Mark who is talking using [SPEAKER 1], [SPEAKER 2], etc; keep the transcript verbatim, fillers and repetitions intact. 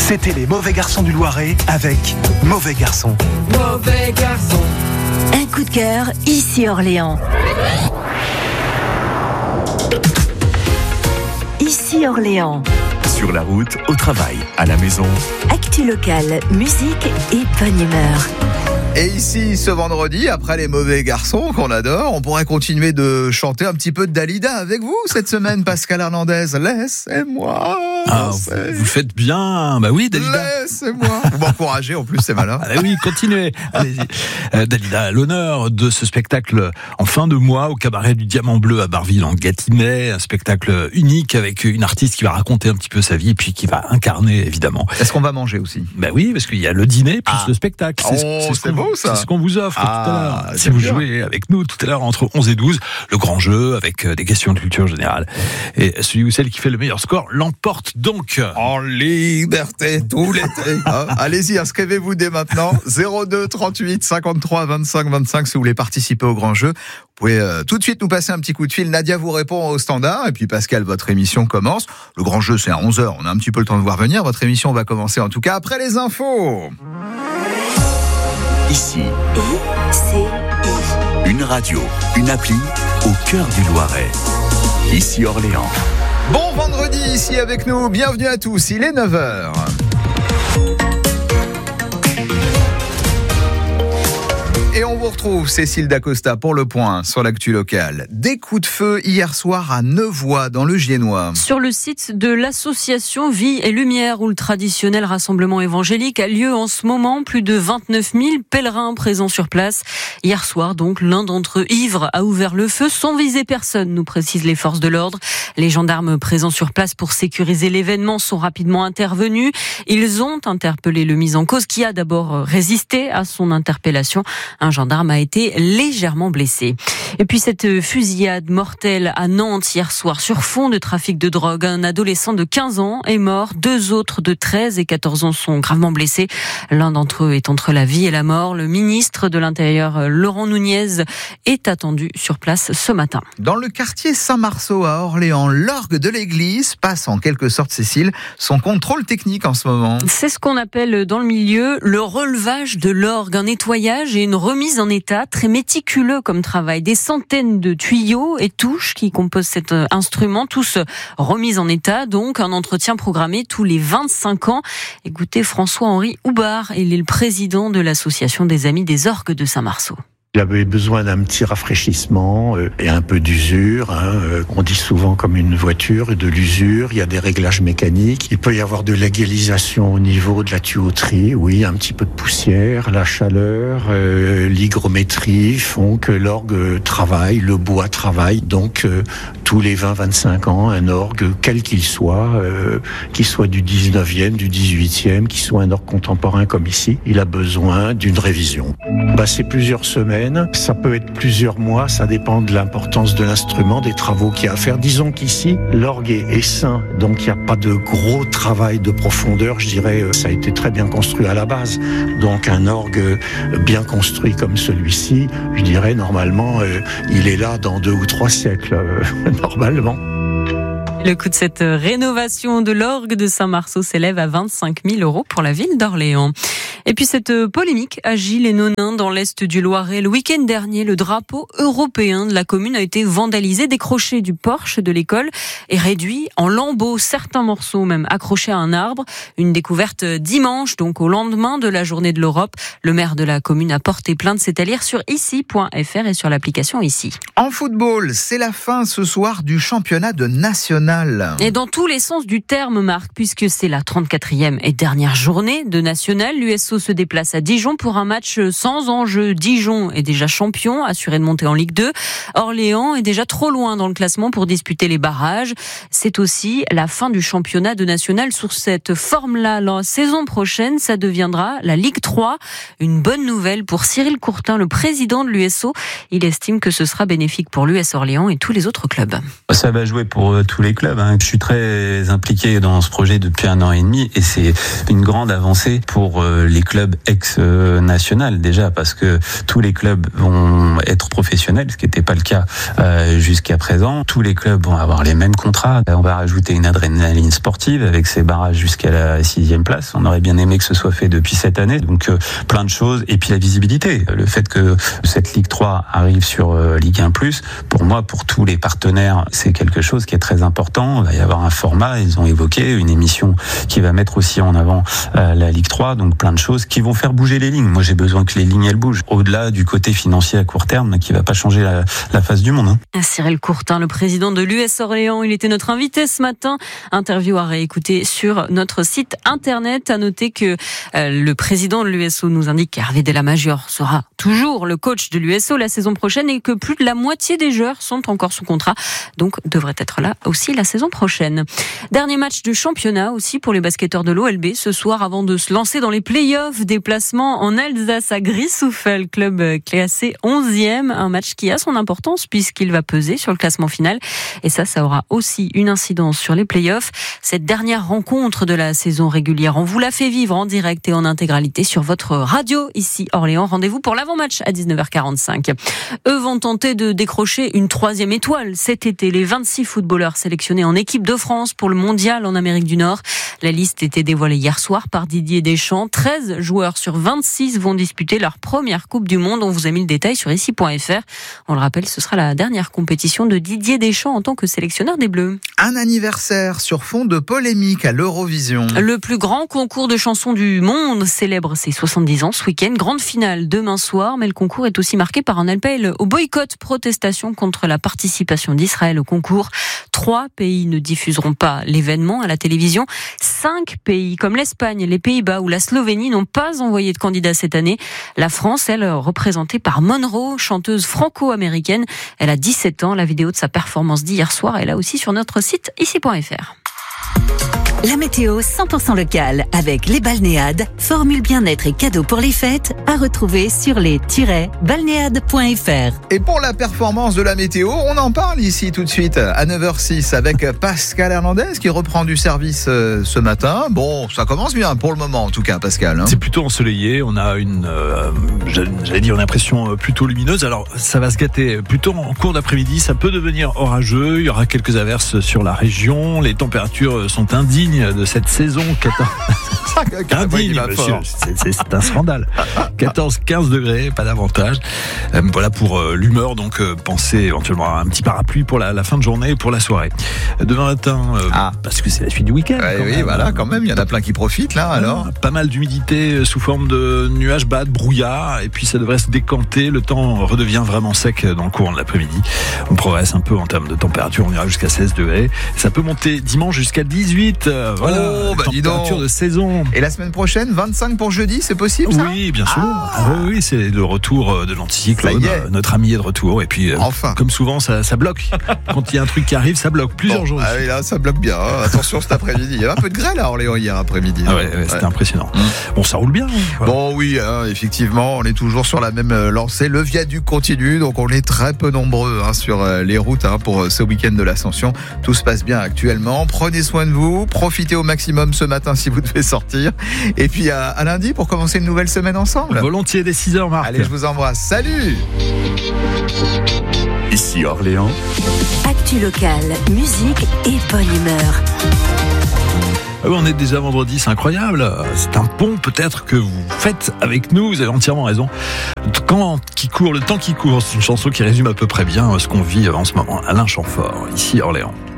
[SPEAKER 1] C'était les Mauvais Garçons du Loiret avec Mauvais Garçons.
[SPEAKER 2] Mauvais Garçons.
[SPEAKER 3] Un coup de cœur, ici Orléans. Ici Orléans.
[SPEAKER 4] Sur la route, au travail, à la maison.
[SPEAKER 3] Actu locale, musique et bonne humeur.
[SPEAKER 5] Et ici, ce vendredi, après les Mauvais Garçons qu'on adore, on pourrait continuer de chanter un petit peu de Dalida avec vous cette semaine, Pascal Hernandez. Laissez-moi.
[SPEAKER 6] Ah, vous, vous faites bien. Bah oui, Dalida.
[SPEAKER 5] Laissez-moi. Vous m'encouragez, en plus, c'est malin.
[SPEAKER 6] Ah oui, continuez. Allez-y. Euh, Dalida, à l'honneur de ce spectacle en fin de mois au cabaret du Diamant Bleu à Barville en Gâtinais. Un spectacle unique avec une artiste qui va raconter un petit peu sa vie et puis qui va incarner, évidemment.
[SPEAKER 5] Est-ce qu'on va manger aussi?
[SPEAKER 6] Bah oui, parce qu'il y a le dîner plus
[SPEAKER 5] ah.
[SPEAKER 6] le spectacle.
[SPEAKER 5] C'est, oh, c'est, ce c'est beau, ça.
[SPEAKER 6] C'est ce qu'on vous offre
[SPEAKER 5] ah,
[SPEAKER 6] tout à l'heure. Si vous bien. jouez avec nous tout à l'heure entre onze et douze, le grand jeu avec des questions de culture générale. Et celui ou celle qui fait le meilleur score l'emporte donc.
[SPEAKER 5] En liberté tout l'été. Ah, allez-y, inscrivez-vous dès maintenant. zéro deux trente-huit cinquante-trois vingt-cinq vingt-cinq si vous voulez participer au grand jeu. Vous pouvez euh, tout de suite nous passer un petit coup de fil. Nadia vous répond au standard. Et puis Pascal, votre émission commence. Le grand jeu, c'est à onze heures. On a un petit peu le temps de voir venir. Votre émission va commencer en tout cas après les infos.
[SPEAKER 4] Ici,
[SPEAKER 3] I C I.
[SPEAKER 4] Une radio, une appli au cœur du Loiret. Ici Orléans.
[SPEAKER 5] Bon vendredi ici avec nous. Bienvenue à tous. Il est neuf heures. Et on vous retrouve, Cécile Dacosta, pour le point sur l'actu locale. Des coups de feu hier soir à Nevoy, dans le Giennois.
[SPEAKER 7] Sur le site de l'association Vie et Lumière, où le traditionnel rassemblement évangélique a lieu en ce moment, plus de vingt-neuf mille pèlerins présents sur place. Hier soir, donc, l'un d'entre eux, ivre, a ouvert le feu sans viser personne, nous précisent les forces de l'ordre. Les gendarmes présents sur place pour sécuriser l'événement sont rapidement intervenus. Ils ont interpellé le mis en cause, qui a d'abord résisté à son interpellation. Un gendarme a été légèrement blessé. Et puis cette fusillade mortelle à Nantes hier soir sur fond de trafic de drogue. Un adolescent de quinze ans est mort. Deux autres de treize et quatorze ans sont gravement blessés. L'un d'entre eux est entre la vie et la mort. Le ministre de l'Intérieur, Laurent Nunez, est attendu sur place ce matin.
[SPEAKER 5] Dans le quartier Saint-Marceau à Orléans, l'orgue de l'église passe en quelque sorte, Cécile, son contrôle technique en ce moment.
[SPEAKER 7] C'est ce qu'on appelle dans le milieu le relevage de l'orgue. Un nettoyage et une remise en état très méticuleux comme travail. Des centaines de tuyaux et touches qui composent cet instrument, tous remis en état. Donc un entretien programmé tous les vingt-cinq ans. Écoutez François-Henri Houbard, il est le président de l'association des Amis des Orgues de Saint-Marceau.
[SPEAKER 8] Il avait besoin d'un petit rafraîchissement euh, et un peu d'usure. Hein, euh, on dit souvent comme une voiture, de l'usure. Il y a des réglages mécaniques. Il peut y avoir de l'égalisation au niveau de la tuyauterie. Oui, un petit peu de poussière, la chaleur, euh, l'hygrométrie font que l'orgue travaille, le bois travaille. Donc euh, tous les vingt à vingt-cinq ans, un orgue, quel qu'il soit, euh, qu'il soit du dix-neuvième, du dix-huitième, qu'il soit un orgue contemporain comme ici, il a besoin d'une révision. Bah, c'est plusieurs semaines. Ça peut être plusieurs mois, ça dépend de l'importance de l'instrument, des travaux qu'il y a à faire. Disons qu'ici, l'orgue est sain, donc il n'y a pas de gros travail de profondeur, je dirais, ça a été très bien construit à la base. Donc un orgue bien construit comme celui-ci, je dirais normalement, euh, il est là dans deux ou trois siècles, euh, normalement.
[SPEAKER 7] Le coût de cette rénovation de l'orgue de Saint-Marceau s'élève à vingt-cinq mille euros pour la ville d'Orléans. Et puis cette polémique à Gilles-et-Nonains dans l'est du Loiret. Le week-end dernier, le drapeau européen de la commune a été vandalisé, décroché du porche de l'école et réduit en lambeaux, certains morceaux même accrochés à un arbre. Une découverte dimanche, donc au lendemain de la journée de l'Europe. Le maire de la commune a porté plainte, c'est à lire sur ici point f r et sur l'application Ici.
[SPEAKER 5] En football, c'est la fin ce soir du championnat de national.
[SPEAKER 7] Et dans tous les sens du terme, Marc, puisque c'est la trente-quatrième et dernière journée de national, l'U S O se déplace à Dijon pour un match sans enjeu. Dijon est déjà champion, assuré de monter en Ligue deux. Orléans est déjà trop loin dans le classement pour disputer les barrages. C'est aussi la fin du championnat de national sur cette forme-là. La saison prochaine, ça deviendra la Ligue trois. Une bonne nouvelle pour Cyril Courtin, le président de l'U S O. Il estime que ce sera bénéfique pour l'U S Orléans et tous les autres clubs.
[SPEAKER 9] Ça va jouer pour tous les clubs. Hein. Je suis très impliqué dans ce projet depuis un an et demi et c'est une grande avancée pour les les clubs ex-national déjà, parce que tous les clubs vont être professionnels, ce qui n'était pas le cas euh, jusqu'à présent. Tous les clubs vont avoir les mêmes contrats. On va rajouter une adrénaline sportive avec ces barrages jusqu'à la sixième place. On aurait bien aimé que ce soit fait depuis cette année. Donc euh, plein de choses. Et puis la visibilité. Le fait que cette Ligue trois arrive sur euh, Ligue un plus, pour moi, pour tous les partenaires, c'est quelque chose qui est très important. Il va y avoir un format, ils ont évoqué, une émission qui va mettre aussi en avant euh, la Ligue trois. Donc plein de choses qui vont faire bouger les lignes. Moi, j'ai besoin que les lignes, elles bougent. Au-delà du côté financier à court terme, qui va pas changer la, la face du monde. Hein.
[SPEAKER 7] Cyril Courtin, le président de l'U S Orléans, il était notre invité ce matin. Interview à réécouter sur notre site internet. À noter que euh, le président de l'U S O nous indique qu'Hervé Delamajor sera toujours le coach de l'U S O la saison prochaine et que plus de la moitié des joueurs sont encore sous contrat, donc devraient être là aussi la saison prochaine. Dernier match de championnat aussi pour les basketteurs de l'O L B ce soir avant de se lancer dans les playoffs. Déplacement en Alsace à Grissoufel, club classé onzième. Un match qui a son importance puisqu'il va peser sur le classement final. Et ça, ça aura aussi une incidence sur les playoffs. Cette dernière rencontre de la saison régulière, on vous la fait vivre en direct et en intégralité sur votre radio ici Orléans. Rendez-vous pour l'avant-match à dix-neuf heures quarante-cinq. Eux vont tenter de décrocher une troisième étoile cet été. Les vingt-six footballeurs sélectionnés en équipe de France pour le mondial en Amérique du Nord. La liste était dévoilée hier soir par Didier Deschamps. treize joueurs sur vingt-six vont disputer leur première Coupe du Monde. On vous a mis le détail sur ici point f r. On le rappelle, ce sera la dernière compétition de Didier Deschamps en tant que sélectionneur des Bleus.
[SPEAKER 5] Un anniversaire sur fond de polémique à l'Eurovision.
[SPEAKER 7] Le plus grand concours de chansons du monde célèbre ses soixante-dix ans ce week-end. Grande finale demain soir, mais le concours est aussi marqué par un appel au boycott, protestation contre la participation d'Israël au concours. Trois pays ne diffuseront pas l'événement à la télévision. Cinq pays, comme l'Espagne, les Pays-Bas ou la Slovénie, n'ont pas envoyé de candidat cette année. La France, elle, représentée par Monroe, chanteuse franco-américaine. Elle a dix-sept ans. La vidéo de sa performance d'hier soir est là aussi sur notre site ici point f r.
[SPEAKER 3] La météo cent pour cent locale avec les balnéades, formule bien-être et cadeaux pour les fêtes à retrouver sur les tiret balnéades point f r.
[SPEAKER 5] Et pour la performance de la météo, on en parle ici tout de suite à neuf heures six avec Pascal Hernandez qui reprend du service ce matin. Bon, ça commence bien pour le moment en tout cas, Pascal. Hein.
[SPEAKER 6] C'est plutôt ensoleillé, on a une, euh, j'allais dire une impression plutôt lumineuse. Alors ça va se gâter plutôt en cours d'après-midi, ça peut devenir orageux, il y aura quelques averses sur la région, les températures sont indignes de cette saison. Indigne, monsieur, c'est, c'est, c'est un scandale. quatorze à quinze degrés, pas davantage. Euh, voilà pour euh, l'humeur, donc euh, pensez éventuellement à un petit parapluie pour la, la fin de journée et pour la soirée. Demain matin, euh,
[SPEAKER 5] ah.
[SPEAKER 6] parce que c'est la suite du week-end.
[SPEAKER 5] Ouais, oui, même. Voilà, quand même, il y en a plein qui profitent là. Alors,
[SPEAKER 6] ah, pas mal d'humidité euh, sous forme de nuages bas, de brouillard, et puis ça devrait se décanter. Le temps redevient vraiment sec dans le courant de l'après-midi. On progresse un peu en termes de température, on ira jusqu'à seize degrés. Ça peut monter dimanche jusqu'à dix-huit. Euh, voilà,
[SPEAKER 5] oh, bah,
[SPEAKER 6] température de saison.
[SPEAKER 5] Et la semaine prochaine, vingt-cinq pour jeudi, c'est possible ça?
[SPEAKER 6] Oui, bien sûr.
[SPEAKER 5] Ah.
[SPEAKER 6] Ah, oui, oui, c'est le retour de l'anticyclone. Notre ami est de retour. Et puis,
[SPEAKER 5] enfin.
[SPEAKER 6] Comme souvent, ça, ça bloque. Quand il y a un truc qui arrive, ça bloque plusieurs
[SPEAKER 5] bon,
[SPEAKER 6] jours.
[SPEAKER 5] Ah oui, là, ça bloque bien. Hein. Attention cet après-midi. Il y avait un peu de grêle à Orléans hier après-midi.
[SPEAKER 6] Ah ouais, ouais, c'était ouais. impressionnant. Mmh. Bon, ça roule bien.
[SPEAKER 5] Voilà. Bon, oui, hein, effectivement, on est toujours sur la même lancée. Le viaduc continue, donc on est très peu nombreux hein, sur les routes hein, pour ce week-end de l'Ascension. Tout se passe bien actuellement. Prenez soin de vous. Profitez au maximum ce matin si vous devez sortir. Et puis à, à lundi pour commencer une nouvelle semaine ensemble.
[SPEAKER 6] Volontiers dès six heures, Marc.
[SPEAKER 5] Allez, je vous embrasse. Salut!
[SPEAKER 4] Ici Orléans.
[SPEAKER 3] Actu locale, musique et bonne humeur.
[SPEAKER 6] Ah oui, on est déjà vendredi, c'est incroyable. C'est un pont peut-être que vous faites avec nous, vous avez entièrement raison. Le temps qui court, le temps qui court, c'est une chanson qui résume à peu près bien ce qu'on vit en ce moment. Alain Chamfort, ici à Orléans.